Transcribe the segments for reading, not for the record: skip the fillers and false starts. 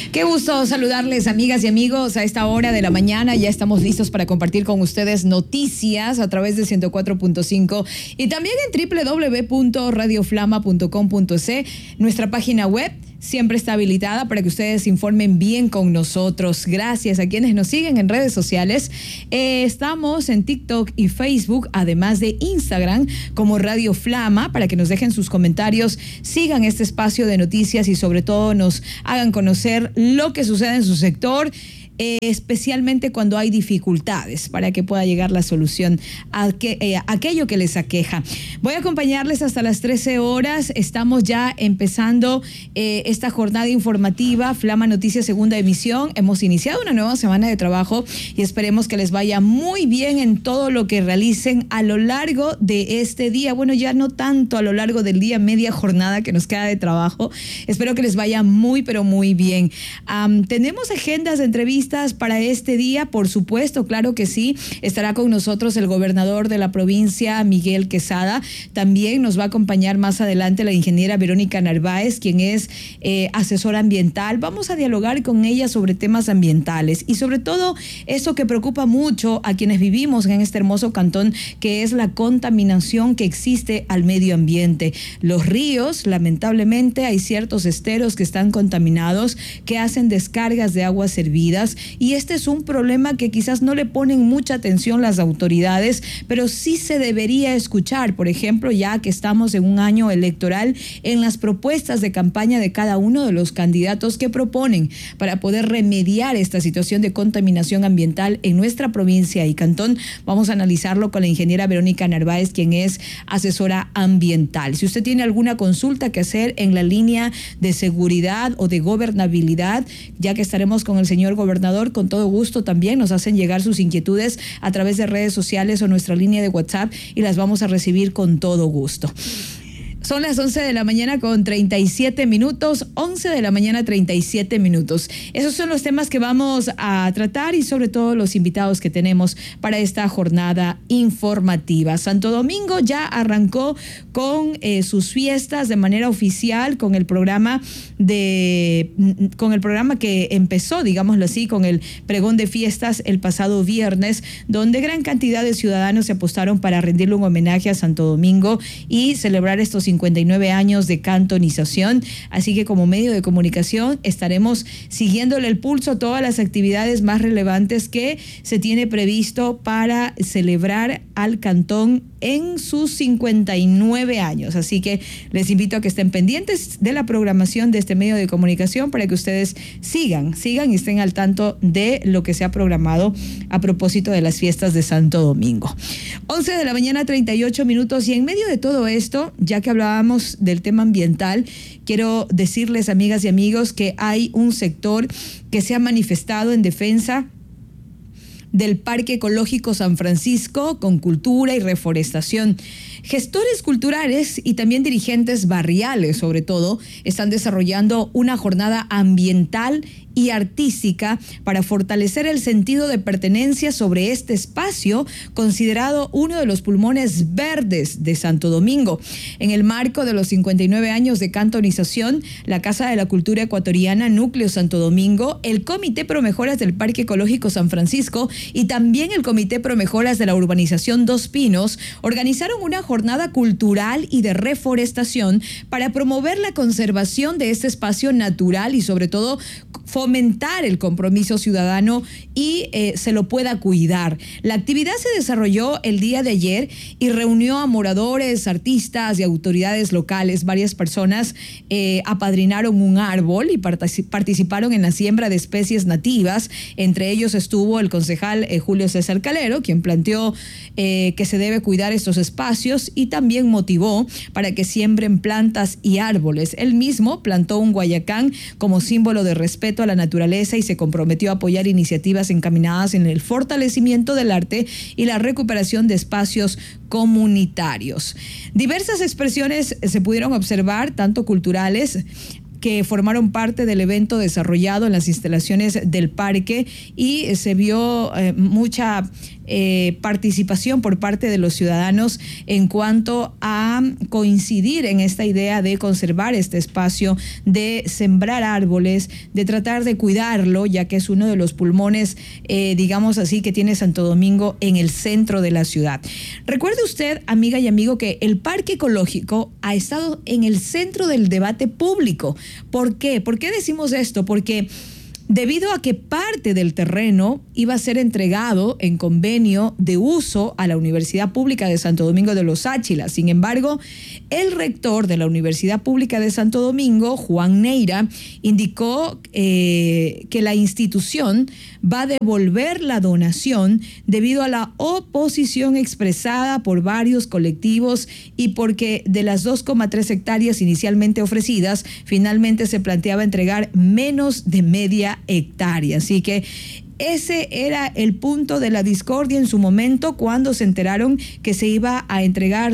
Qué gusto saludarles, amigas y amigos, a esta hora de la mañana. Ya estamos listos para compartir con ustedes noticias a través de 104.5 y también en www.radioflama.com.es, nuestra página web. Siempre está habilitada para que ustedes se informen bien con nosotros. Gracias a quienes nos siguen en redes sociales. Estamos en TikTok y Facebook, además de Instagram, como Radio Flama, para que nos dejen sus comentarios, sigan este espacio de noticias y sobre todo nos hagan conocer lo que sucede en su sector, especialmente cuando hay dificultades, para que pueda llegar la solución a aquello que les aqueja. Voy a acompañarles hasta las 13 horas. Estamos ya empezando esta jornada informativa, Flama Noticias segunda emisión. Hemos iniciado una nueva semana de trabajo y esperemos que les vaya muy bien en todo lo que realicen a lo largo de este día. Bueno, ya no tanto a lo largo del día, media jornada que nos queda de trabajo. Espero que les vaya muy, pero muy bien. Tenemos agendas de entrevistas para este día, por supuesto, claro que sí. Estará con nosotros el gobernador de la provincia, Miguel Quesada. También nos va a acompañar más adelante la ingeniera Verónica Narváez, quien es asesora ambiental. Vamos a dialogar con ella sobre temas ambientales y sobre todo eso que preocupa mucho a quienes vivimos en este hermoso cantón, que es la contaminación que existe al medio ambiente. Los ríos, lamentablemente, hay ciertos esteros que están contaminados, que hacen descargas de aguas servidas. Y este es un problema que quizás no le ponen mucha atención las autoridades, pero sí se debería escuchar, por ejemplo, ya que estamos en un año electoral, en las propuestas de campaña de cada uno de los candidatos que proponen para poder remediar esta situación de contaminación ambiental en nuestra provincia y cantón. Vamos a analizarlo con la ingeniera Verónica Narváez, quien es asesora ambiental. Si usted tiene alguna consulta que hacer en la línea de seguridad o de gobernabilidad, ya que estaremos con el señor gobernador, con todo gusto también nos hacen llegar sus inquietudes a través de redes sociales o nuestra línea de WhatsApp y las vamos a recibir con todo gusto. Son las 11 de la mañana con 37 minutos, 11 de la mañana 37 minutos. Esos son los temas que vamos a tratar y sobre todo los invitados que tenemos para esta jornada informativa. Santo Domingo ya arrancó con sus fiestas de manera oficial, con el programa que empezó, digámoslo así, con el pregón de fiestas el pasado viernes, donde gran cantidad de ciudadanos se apostaron para rendirle un homenaje a Santo Domingo y celebrar estos 59 años de cantonización. Así que como medio de comunicación estaremos siguiéndole el pulso a todas las actividades más relevantes que se tiene previsto para celebrar al cantón en sus 59 años. Así que les invito a que estén pendientes de la programación de este medio de comunicación para que ustedes sigan y estén al tanto de lo que se ha programado a propósito de las fiestas de Santo Domingo. 11 de la mañana 38 minutos y en medio de todo esto, ya que hablábamos del tema ambiental, quiero decirles, amigas y amigos, que hay un sector que se ha manifestado en defensa del Parque Ecológico San Francisco con cultura y reforestación. Gestores culturales y también dirigentes barriales, sobre todo, están desarrollando una jornada ambiental y artística para fortalecer el sentido de pertenencia sobre este espacio, considerado uno de los pulmones verdes de Santo Domingo. En el marco de los 59 años de cantonización, la Casa de la Cultura Ecuatoriana Núcleo Santo Domingo, el Comité Promejoras del Parque Ecológico San Francisco y también el Comité Promejoras de la Urbanización Dos Pinos organizaron una jornada cultural y de reforestación para promover la conservación de este espacio natural y sobre todo fomentar el compromiso ciudadano y se lo pueda cuidar. La actividad se desarrolló el día de ayer y reunió a moradores, artistas y autoridades locales. Varias personas apadrinaron un árbol y participaron en la siembra de especies nativas. Entre ellos estuvo el concejal Julio César Calero, quien planteó que se debe cuidar estos espacios y también motivó para que siembren plantas y árboles. Él mismo plantó un guayacán como símbolo de respeto a la naturaleza y se comprometió a apoyar iniciativas encaminadas en el fortalecimiento del arte y la recuperación de espacios comunitarios. Diversas expresiones se pudieron observar, tanto culturales que formaron parte del evento desarrollado en las instalaciones del parque y se vio mucha participación por parte de los ciudadanos en cuanto a coincidir en esta idea de conservar este espacio, de sembrar árboles, de tratar de cuidarlo, ya que es uno de los pulmones, digamos así, que tiene Santo Domingo en el centro de la ciudad. Recuerde usted, amiga y amigo, que el parque ecológico ha estado en el centro del debate público. ¿Por qué? ¿Por qué decimos esto? Porque debido a que parte del terreno iba a ser entregado en convenio de uso a la Universidad Pública de Santo Domingo de los Áchila. Sin embargo, el rector de la Universidad Pública de Santo Domingo, Juan Neira, indicó que la institución va a devolver la donación debido a la oposición expresada por varios colectivos y porque de las 2,3 hectáreas inicialmente ofrecidas, finalmente se planteaba entregar menos de media hectárea. Así que ese era el punto de la discordia en su momento cuando se enteraron que se iba a entregar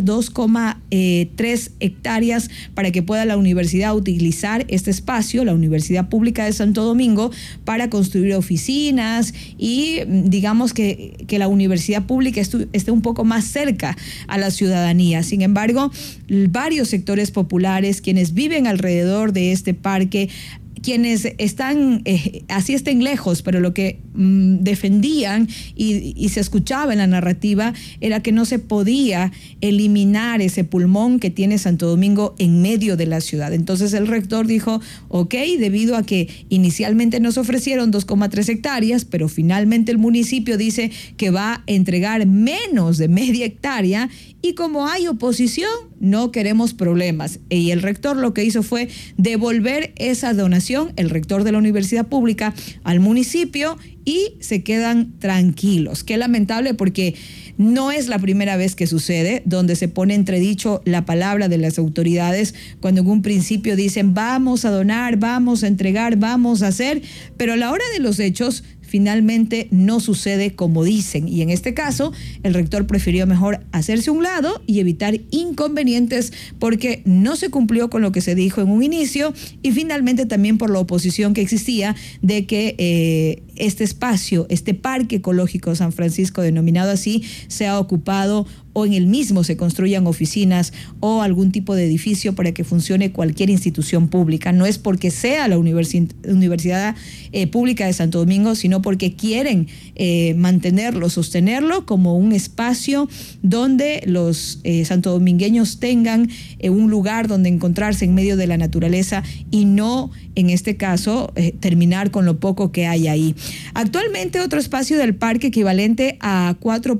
2,3 hectáreas para que pueda la universidad utilizar este espacio, la Universidad Pública de Santo Domingo, para construir oficinas y digamos que la universidad pública esté un poco más cerca a la ciudadanía. Sin embargo, varios sectores populares, quienes viven alrededor de este parque, quienes están, así estén lejos, pero lo que defendían y se escuchaba en la narrativa era que no se podía eliminar ese pulmón que tiene Santo Domingo en medio de la ciudad. Entonces el rector dijo, ok, debido a que inicialmente nos ofrecieron 2,3 hectáreas, pero finalmente el municipio dice que va a entregar menos de media hectárea y como hay oposición, no queremos problemas. Y el rector lo que hizo fue devolver esa donación, el rector de la universidad pública, al municipio y se quedan tranquilos. Qué lamentable, porque no es la primera vez que sucede, donde se pone entredicho la palabra de las autoridades cuando en un principio dicen vamos a donar, vamos a entregar, vamos a hacer, pero a la hora de los hechos finalmente no sucede como dicen. Y en este caso, el rector prefirió mejor hacerse a un lado y evitar inconvenientes porque no se cumplió con lo que se dijo en un inicio y finalmente también por la oposición que existía de que este espacio, este parque ecológico San Francisco, denominado así, sea ocupado o en el mismo se construyan oficinas o algún tipo de edificio para que funcione cualquier institución pública. No es porque sea la Universidad Pública de Santo Domingo, sino porque quieren mantenerlo, sostenerlo como un espacio donde los santodomingueños tengan un lugar donde encontrarse en medio de la naturaleza y no, en este caso, terminar con lo poco que hay ahí. Actualmente, otro espacio del parque equivalente a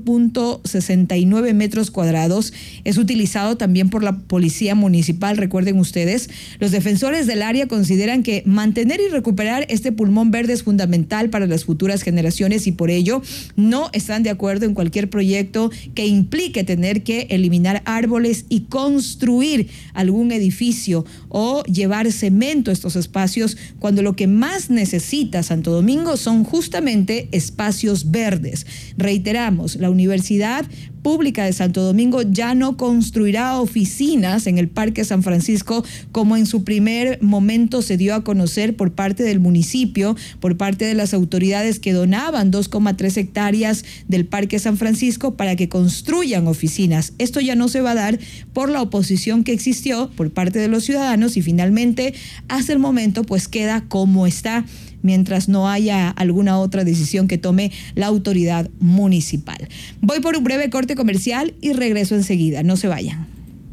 4.69 metros cuadrados es utilizado también por la Policía Municipal. Recuerden ustedes, los defensores del área consideran que mantener y recuperar este pulmón verde es fundamental para las futuras generaciones y por ello no están de acuerdo en cualquier proyecto que implique tener que eliminar árboles y construir algún edificio o llevar cemento a estos espacios cuando lo que más necesita Santo Domingo son justamente espacios verdes. Reiteramos, la Universidad Pública de Santo Domingo ya no construirá oficinas en el Parque San Francisco como en su primer momento se dio a conocer por parte del municipio, por parte de las autoridades que donaban 2,3 hectáreas del Parque San Francisco para que construyan oficinas. Esto ya no se va a dar por la oposición que existió por parte de los ciudadanos y finalmente hasta el momento pues queda como está, mientras no haya alguna otra decisión que tome la autoridad municipal. Voy por un breve corte comercial y regreso enseguida. No se vayan.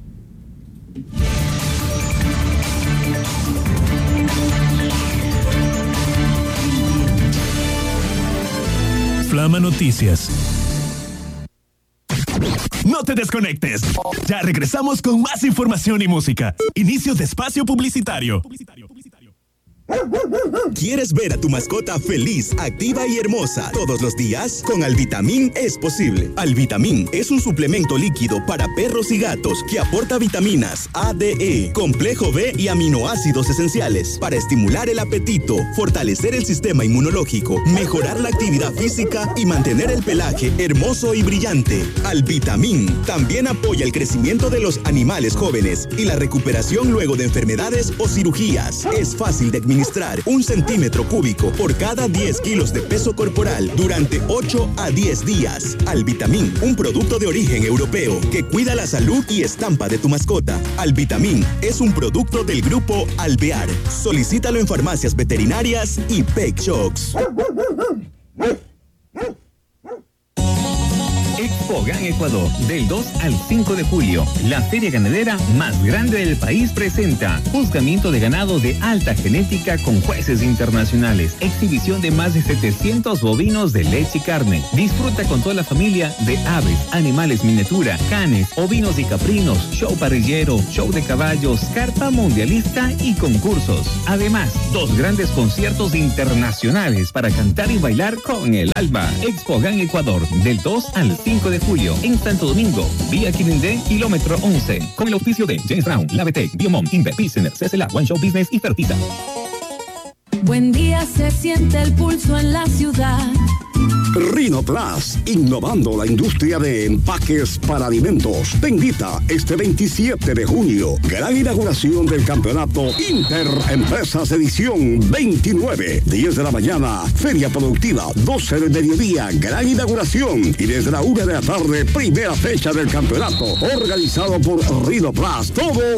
Flama Noticias. No te desconectes. Ya regresamos con más información y música. Inicio de espacio publicitario. ¿Quieres ver a tu mascota feliz, activa y hermosa todos los días? Con Alvitamin es posible. Alvitamin es un suplemento líquido para perros y gatos que aporta vitaminas A, D, E, complejo B y aminoácidos esenciales para estimular el apetito, fortalecer el sistema inmunológico, mejorar la actividad física y mantener el pelaje hermoso y brillante. Alvitamin también apoya el crecimiento de los animales jóvenes y la recuperación luego de enfermedades o cirugías. Es fácil de administrar, 1 centímetro cúbico por cada 10 kilos de peso corporal durante 8 a 10 días. Alvitamin, un producto de origen europeo que cuida la salud y estampa de tu mascota. Alvitamin es un producto del grupo Alvear. Solicítalo en farmacias veterinarias y Pet Shops. Expogan Ecuador, del 2 al 5 de julio. La feria ganadera más grande del país presenta juzgamiento de ganado de alta genética con jueces internacionales, exhibición de más de 700 bovinos de leche y carne. Disfruta con toda la familia de aves, animales miniatura, canes, ovinos y caprinos, show parrillero, show de caballos, carpa mundialista y concursos. Además, 2 grandes conciertos internacionales para cantar y bailar con el alba. Expogan Ecuador, del 2 al 5 de julio en Santo Domingo, vía Quirindé, kilómetro 11, con el auspicio de James Brown, Lavetec, Biomom, Inver Business, CCLA, One Show Business y Fertiza. Buen día, se siente el pulso en la ciudad. Rhinoplas, innovando la industria de empaques para alimentos, te invita este 27 de junio, gran inauguración del campeonato Interempresas edición 29, 10 de la mañana, feria productiva, 12 del mediodía, gran inauguración, y desde la 1 de la tarde, primera fecha del campeonato, organizado por Rhinoplas, todo